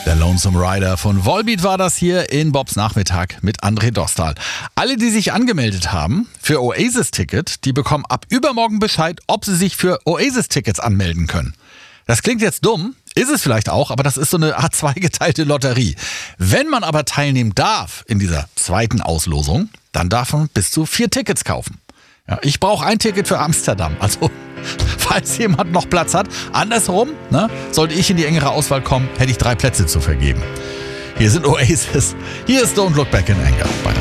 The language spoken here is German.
Der Lonesome Rider von Volbeat war das hier in Bobs Nachmittag mit André Dostal. Alle, die sich angemeldet haben für Oasis-Ticket, die bekommen ab übermorgen Bescheid, ob sie sich für Oasis-Tickets anmelden können. Das klingt jetzt dumm, ist es vielleicht auch, aber das ist so eine Art zweigeteilte Lotterie. Wenn man aber teilnehmen darf in dieser zweiten Auslosung, dann darf man bis zu 4 Tickets kaufen. Ja, ich brauche ein Ticket für Amsterdam, also falls jemand noch Platz hat. Andersrum, sollte ich in die engere Auswahl kommen, hätte ich 3 Plätze zu vergeben. Hier sind Oasis, hier ist Don't Look Back in Anger bei